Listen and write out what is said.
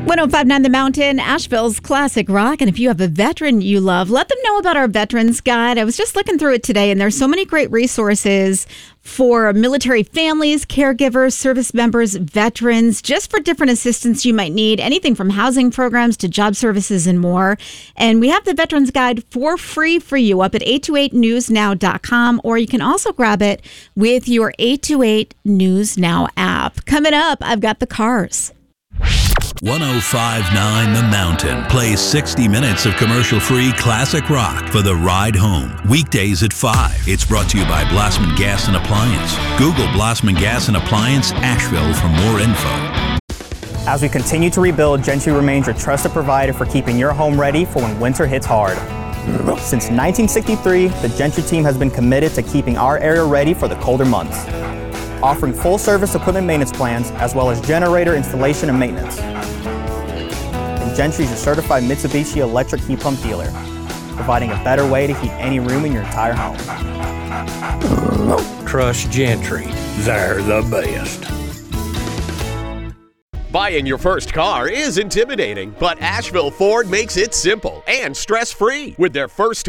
1059 The Mountain, Asheville's classic rock. And if you have a veteran you love, let them know about our Veterans Guide. I was just looking through it today, and there's so many great resources for military families, caregivers, service members, veterans, just for different assistance you might need, anything from housing programs to job services and more. And we have the Veterans Guide for free for you up at 828newsnow.com, or you can also grab it with your 828 News Now app. Coming up, I've got the Cars. 1059 The Mountain plays 60 minutes of commercial-free classic rock for the ride home. Weekdays at 5. It's brought to you by Blossman Gas and Appliance. Google Blossman Gas and Appliance Asheville for more info. As we continue to rebuild, Gentry remains your trusted provider for keeping your home ready for when winter hits hard. Since 1963, the Gentry team has been committed to keeping our area ready for the colder months, offering full-service equipment maintenance plans as well as generator installation and maintenance. And Gentry is your certified Mitsubishi electric heat pump dealer, providing a better way to heat any room in your entire home. Trust Gentry. They're the best. Buying your first car is intimidating, but Asheville Ford makes it simple and stress-free with their first